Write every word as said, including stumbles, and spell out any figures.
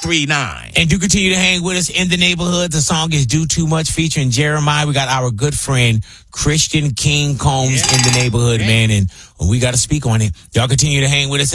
three nine. And do continue to hang with us in the neighborhood. The song is Do Too Much featuring Jeremiah. We got our good friend Christian King Combs Yeah. in the neighborhood, Yeah. man, and we got to speak on it. Y'all continue to hang with us.